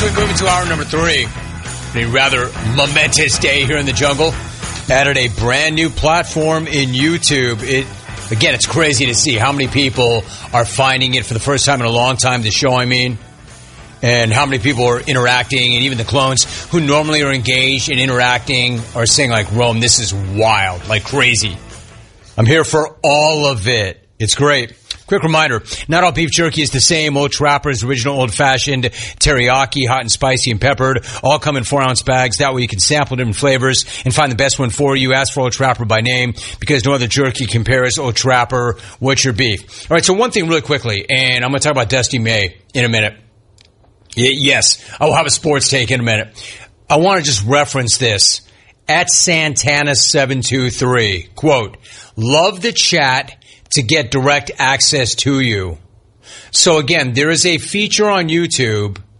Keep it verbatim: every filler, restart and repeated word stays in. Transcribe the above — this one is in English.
we move into hour number three. A rather momentous day here in the jungle. Added a brand new platform in YouTube. It again, it's crazy to see how many people are finding it for the first time in a long time. The show, I mean, and how many people are interacting, and even the clones who normally are engaged in interacting are saying like, "Rome, this is wild, like crazy." I'm here for all of it. It's great. Quick reminder, not all beef jerky is the same. Old Trapper's original old-fashioned teriyaki, hot and spicy and peppered, all come in four-ounce bags. That way you can sample different flavors and find the best one for you. Ask for Old Trapper by name because no other jerky compares. Old Trapper, what's your beef? All right, so one thing really quickly, and I'm going to talk about Dusty May in a minute. Y- yes, I will have a sports take in a minute. I want to just reference this. At Santana seven two three, quote, love the chat to get direct access to you. So again, there is a feature on YouTube